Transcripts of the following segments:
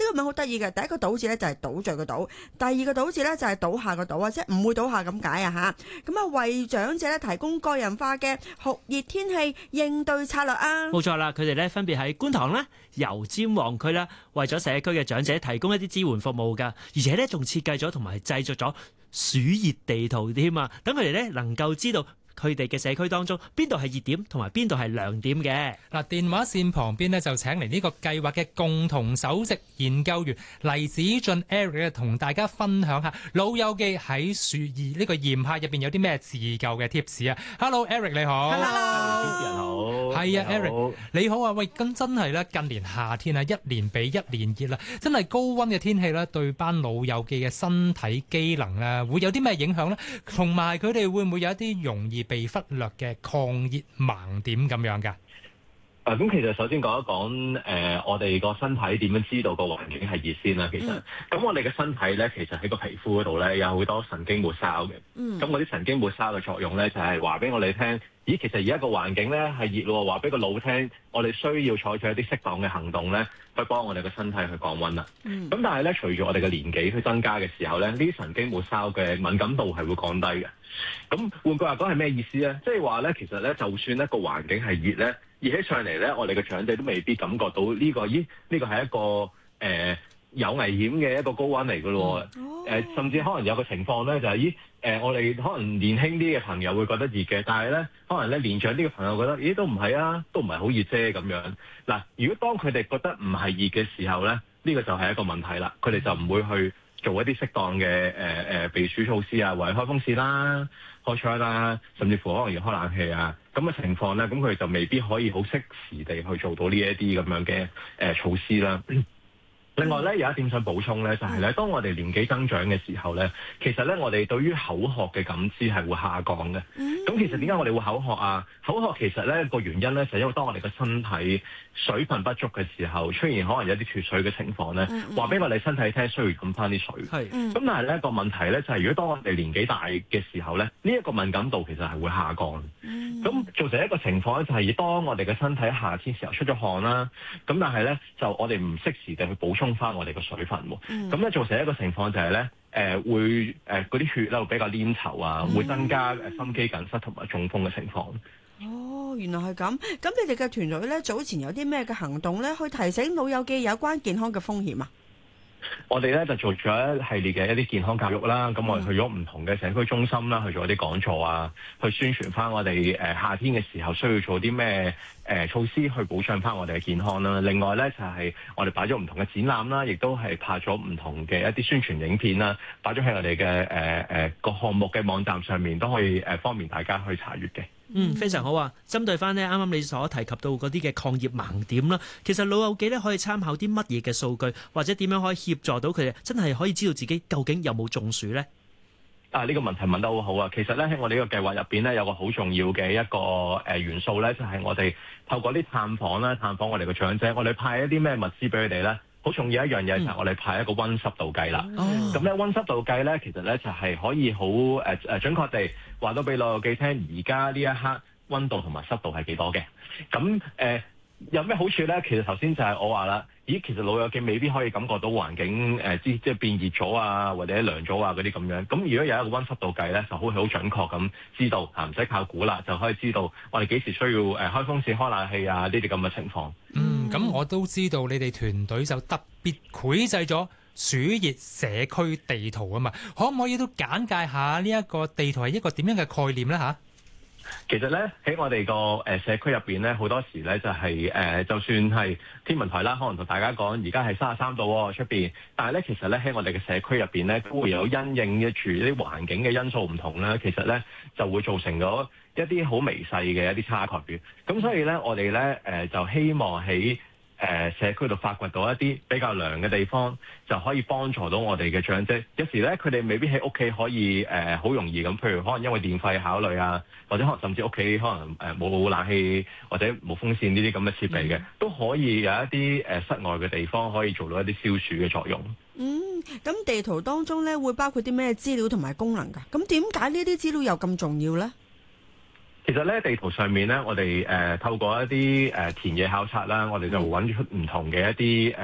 個名好得意嘅，第一個倒字咧就係倒序個倒，第二個倒字咧就係倒下個倒啊，即係唔會倒下咁解啊吓。咁啊，為長者咧提供個人化嘅酷熱天氣應對策略啊。 冇錯啦，佢哋咧分別喺觀塘啦、油尖旺區啦，為咗社區嘅長者提供一啲支援服務㗎，而且咧仲設計咗同埋製作咗暑熱地圖添啊，等佢哋咧能夠知道佢哋嘅社區當中邊度係熱點同埋邊度係涼點嘅。 嗱，電話線旁邊呢，就請嚟呢個計劃嘅共同首席研究員黎子俊 Eric 同大家分享下老友記喺暑熱呢個炎夏入邊有啲咩自救嘅 tips 啊。Hello Eric 你好。 Hello， 主持人好。 係啊 Eric 你好啊。喂，咁真係咧，近年夏天啊，一年比一年熱啦，真係高溫嘅天氣咧，對班老友記嘅身體機能咧，會有啲咩影響咧？同埋佢哋會唔會有一啲容易被忽略嘅抗熱盲點咁樣㗎？ 咁其實首先講一講我哋個身體點樣知道個環境係熱先啦。其實咁我哋嘅身體咧，其實喺個皮膚嗰度咧有好多神經末梢嘅。咁嗰啲神經末梢嘅作用咧，就係話俾我哋聽，咦，其實而家個環境咧係熱咯，話俾個腦聽，我哋需要採取一啲適當嘅行動咧，去幫我哋個身體去降溫啦。咁但係咧，隨住我哋嘅年紀去增加嘅時候咧，呢啲神經末梢嘅敏感度係會降低嘅。咁換句話講係咩意思咧？即係話咧，其實咧，就算一個環境係熱咧，熱起上嚟咧，我哋嘅長者都未必感覺到呢個，呢個係一個有危險嘅一個高溫嚟㗎咯。甚至可能有個情況咧，就係我哋可能年輕啲嘅朋友會覺得熱嘅，但係咧可能咧年長啲嘅朋友覺得，咦，都唔係啊，都唔係好熱啫咁樣。嗱，如果當佢哋覺得唔係熱嘅時候咧，呢個就係一個問題啦。佢哋就唔會去做一啲適當嘅避暑措施啊，或者開風扇啦、開窗啦，甚至乎可能要開冷氣啊，咁嘅情況咧，咁佢哋就未必可以好適時地去做到呢一啲咁樣嘅措施啦。另外咧，有一點想補充咧，就係咧，當我哋年紀增長嘅時候咧，其實咧我哋對於口渴嘅感知係會下降嘅。咁其實點解我哋會口渴啊？口渴其實咧個原因咧就係因為當我哋嘅身體水分不足嘅時候，出現可能有啲脫水嘅情況咧，話俾我哋身體聽需要飲翻啲水。咁但係咧個問題咧就係如果當我哋年紀大嘅時候咧，呢一個敏感度其實係會下降。咁造成一個情況咧就係當我哋嘅身體夏天時候出咗汗啦，咁但係咧就我哋唔適時地去補充翻我哋嘅水分喎，咁咧造成一個情況就係咧，會嗰啲血咧會比較黏稠啊，會增加心肌梗塞同埋中風嘅情況。 哦，原來係咁。咁你哋嘅團隊咧早前有啲咩嘅行動咧，去提醒老友記有關健康嘅風險啊？ 我哋咧就做咗一系列嘅一啲健康教育啦，咁我哋去咗唔同嘅社區中心啦，去做一啲講座啊，去宣傳翻我哋夏天嘅時候需要做啲咩措施去保障翻我哋嘅健康啦。另外咧就係我哋擺咗唔同嘅展覽啦，亦都係拍咗唔同嘅一啲宣傳影片啦，擺咗喺我哋嘅個項目嘅網站上面，都可以方便大家去查閱嘅。 非常好啊！針對翻呢啱啱你所提及到嗰啲嘅抗熱盲點啦，其實老友記咧可以參考啲乜嘢嘅數據，或者點樣可以協助到佢哋真係可以知道自己究竟有冇中暑呢？ 呢個問題問得好好啊！其實咧喺我哋呢個計劃入邊咧，有個好重要嘅一個元素咧，就係我哋透過啲探訪啦，探訪我哋嘅長者，我哋派一啲咩物資俾佢哋咧？好重要一樣嘢就係我哋派一個溫濕度計啦。咁咧溫濕度計咧，其實咧就係可以好準確地話到俾老友記聽，而家呢一刻溫度同埋濕度係幾多嘅。咁有咩好處咧？其實頭先就係我話啦，咦，其實老友記未必可以感覺到環境即係變熱咗啊，或者涼咗啊嗰啲咁樣。咁如果有一個溫濕度計咧，就好準確咁知道唔使靠估啦，就可以知道我哋幾時需要開風扇、開冷氣啊呢啲咁嘅情況。 咁我都知道你哋團隊就特別繪製咗暑熱社區地圖啊嘛，可唔可以都簡介下呢一個地圖係一個點樣嘅概念咧嚇？ 其實咧喺我哋個社區入邊咧，好多時咧就係就算係天文台啦，可能同大家講而家係33度喎出邊，但係咧其實咧喺我哋嘅社區入邊咧，都會有因應住啲環境嘅因素唔同啦，其實咧就會造成咗一啲好微細嘅一啲差距。咁所以咧，我哋咧就希望喺社區度發掘到一啲比較涼嘅地方，就可以幫助到我哋嘅長者。有時咧，佢哋未必喺屋企可以好容易咁，譬如可能因為電費考慮啊，或者可能甚至屋企可能冇冷氣或者冇風扇呢啲咁嘅設備嘅，都可以有一啲室外嘅地方可以做到一啲消暑嘅作用。 咁地圖當中咧會包括啲咩資料同埋功能㗎？咁點解呢啲資料又咁重要咧？ 其實咧，地圖上面咧，我哋透過一啲田野考察啦，我哋就揾出唔同嘅一啲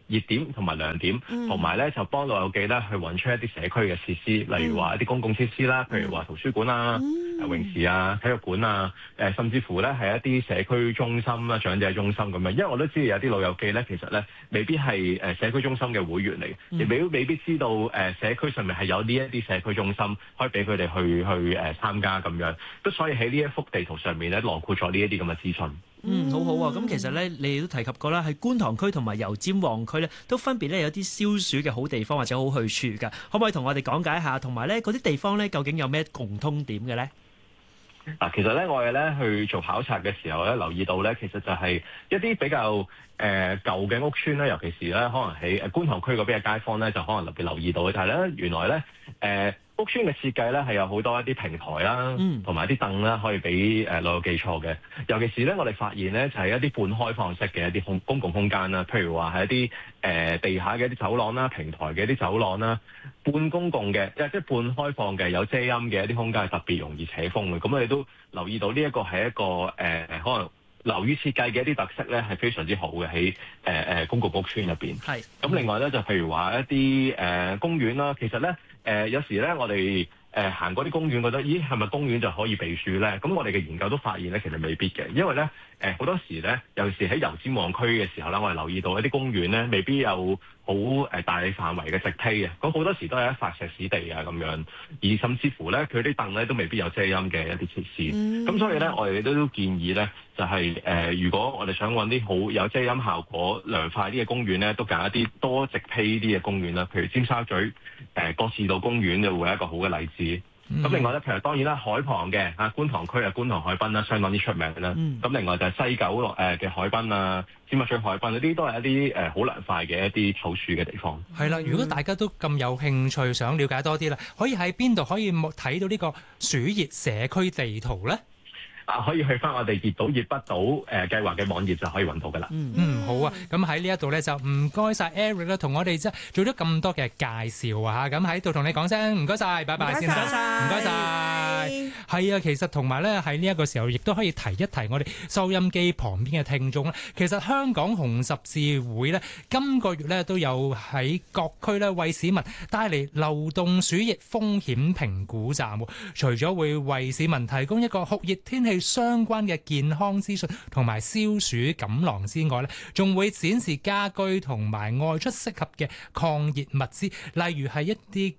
熱點同埋亮點，同埋咧就幫老友記咧去揾出一啲社區嘅設施，例如話一啲公共設施啦，譬如話圖書館啊、泳池啊、體育館啊，甚至乎咧係一啲社區中心啦、長者中心咁樣。因為我都知道有啲老友記咧，其實咧未必係社區中心嘅會員嚟，亦未必知道社區上面係有呢一啲社區中心可以俾佢哋去參加咁樣。咁所以喺呢一幅地圖上面咧，囊括咗呢一啲咁嘅資訊。 好好啊！咁其實咧，你都提及過啦，喺觀塘區同埋油尖旺區咧，都分別咧有啲消暑嘅好地方或者好去處㗎。可唔可以同我哋講解下？同埋咧，嗰啲地方咧，究竟有咩共通點嘅咧？ 其實咧，我哋咧去做考察嘅時候咧，留意到咧，其實就係一啲比較舊嘅屋邨咧，尤其是咧，可能喺觀塘區嗰邊嘅街坊咧，就可能特別留意到嘅，就係咧，原來咧屋邨嘅設計咧係有好多一啲平台啦，同埋啲凳啦，可以俾老友記坐嘅。尤其是咧，我哋發現咧就係一啲半開放式嘅一啲公共空間啦，譬如話係一啲地下嘅一啲走廊啦、平台嘅一啲走廊啦、半公共嘅即係半開放嘅有遮陰嘅一啲空間係特別容易扯風嘅。咁我哋都留意到呢一個係一個可能樓宇設計嘅一啲特色咧係非常之好嘅喺公共屋邨入邊。係。咁另外咧就譬如話一啲公園啦，其實咧有時咧我哋行嗰啲公園覺得，咦係咪公園就可以避暑咧？咁我哋嘅研究都發現咧，其實未必嘅，因為咧好多時咧，尤其是喺油尖旺區嘅時候咧，我哋留意到一啲公園咧，未必有好大範圍嘅直梯嘅，咁好多時都係一塊石屎地啊咁樣，而甚至乎咧佢啲凳咧都未必有遮陰嘅一啲設施。咁所以咧，我哋都建議咧，就係如果我哋想揾啲好有遮陰效果、涼快啲嘅公園咧，都揀一啲多直梯啲嘅公園啦，譬如尖沙咀覺士道公園就會係一個好嘅例子。咁另外咧，譬如當然啦，海旁嘅觀塘區觀塘海濱啦，相當之出名啦。咁另外就係西九嘅海濱啊、尖沙咀海濱呢啲都係一啲好涼快嘅一啲透暑嘅地方。 係啦，如果大家都咁有興趣，想了解多啲啦，可以喺邊度可以睇到呢個暑熱社區地圖咧？ 可以去翻我哋熱島熱北島計劃嘅網頁就可以揾到噶啦。 好啊，咁喺呢一度咧就唔該晒 Eric 啦，同我哋做咗咁多嘅介紹啊嚇，咁喺度同你講聲唔該晒，拜拜先啦，唔該晒。係啊，其實同埋咧喺呢一個時候，亦都可以提一提我哋收音機旁邊嘅聽眾啦。其實香港紅十字會咧，今個月咧都有喺各區咧為市民帶嚟流動暑熱風險評估站，除咗會為市民提供一個酷熱天氣相關嘅健康資訊同埋消暑錦囊之外咧，仲會展示家居同埋外出適合嘅抗熱物資，例如係一啲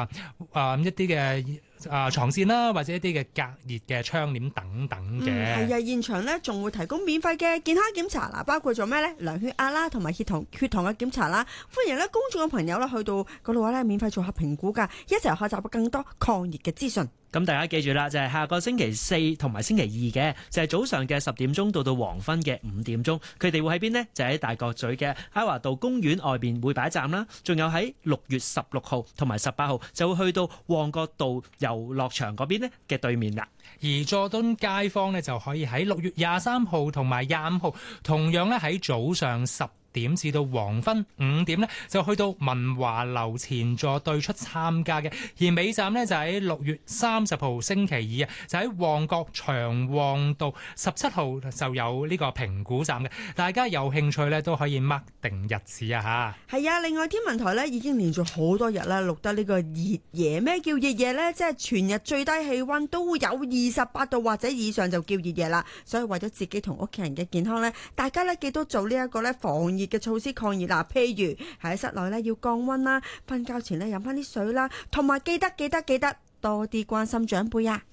嘅床墊啦，或者一啲嘅隔熱嘅窗簾等等嘅。 係啊，現場咧仲會提供免費嘅健康檢查啦，包括做咩咧？量血壓啦，同埋血糖嘅檢查啦。歡迎咧公眾嘅朋友啦去到嗰度咧免費做下評估㗎，一齊學習更多抗熱嘅資訊。 咁大家記住啦，就係下個星期4同埋星期2嘅，就係早上嘅10點鐘到黃昏嘅5點鐘，佢哋會喺邊呢？就喺大角咀嘅埃華道公園外邊會擺站啦。仲有喺6月16號同埋18號就會去到旺角道遊樂場嗰邊呢嘅對面啦。 而佐敦街坊呢，就可以喺6月23號同埋25號，同樣咧喺早上10點至到黃昏5點呢，就去到文華樓前座對出參加嘅。而尾站呢，就喺6月30號星期2啊，就喺旺角長旺道17號就有呢個評估站嘅。大家有興趣呢，都可以 mark 定日子啊嚇。係啊，另外天文台呢已經連續好多日啦，錄得呢個熱夜。咩叫熱夜呢？即係全日最低氣温都會有28度或者以上就叫熱夜啦。所以為咗自己同屋企人嘅健康呢，大家呢記得做呢一個呢防熱嘅措施抗熱啦，譬如喺室內咧要降溫啦，瞓覺前咧飲翻啲水啦，同埋記得多啲關心長輩啊。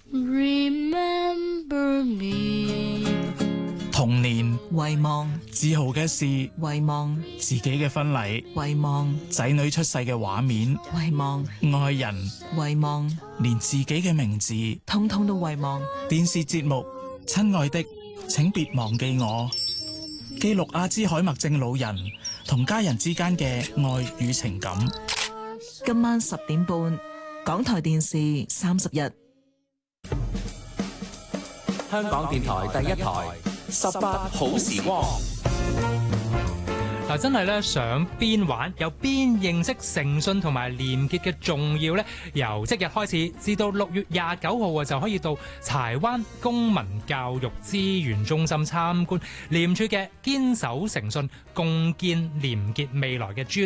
Remember me， 童年遺忘， 自豪嘅事遺忘， 自己嘅婚禮遺忘， 仔女出世嘅畫面遺忘， 愛人遺忘， 連自己嘅名字通通都遺忘。 電視節目親愛的請別忘記我，記錄阿茲海默症老人同家人之間嘅愛與情感。 今晚10點半，港台電視30日。 香港電台第一台18好時光。 嗱，真係咧想邊玩又邊認識誠信同埋廉潔嘅重要咧，由即日開始至到6月29號就可以到柴灣公民教育資源中心參觀廉署嘅堅守誠信、共建廉潔未來嘅專